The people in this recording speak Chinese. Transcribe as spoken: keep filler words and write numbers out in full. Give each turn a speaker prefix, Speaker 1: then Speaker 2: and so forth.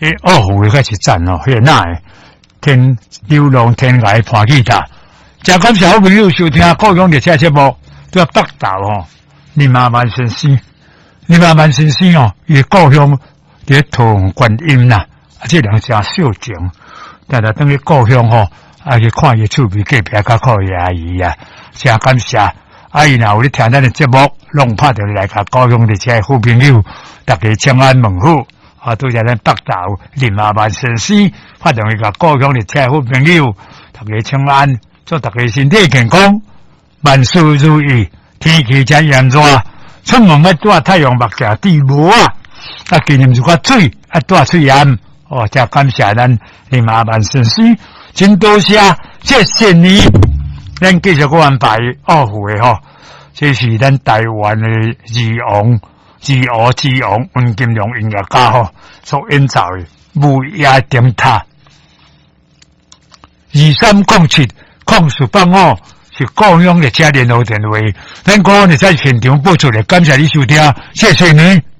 Speaker 1: 诶，二虎开始赞哦，迄个那诶，天流浪天涯伴去他，真感谢好朋友收听高雄热车节目，都北投哦，林妈妈先生，林妈妈先生哦，伊高雄伫桃园观音呐，啊，这两家秀景，但系等于高雄吼，啊去看伊厝边隔壁较可以阿姨啊，真感谢。阿姨若有咧听咱的节目，拢拍着来甲高雄热车的好朋友，大家请安问好。啊，拄则咱北投林妈妈先生，拍电话甲高雄热车的好朋友，大家请安，祝大家身体健康，万事如意。天气真炎热，出门要带太阳目镜、地帽啊！啊，今年就较水，啊带喙炎。哦，真感谢咱林妈妈先生，真多谢，这新年咱继续个安排奥虎的吼，这是咱台湾的二王。之王之王温金良音乐家吼所演奏的《木叶点塔》二三零七控诉帮哦是高雄的车联络电话，咱高雄的在现场播出来，感谢你收听，谢谢你。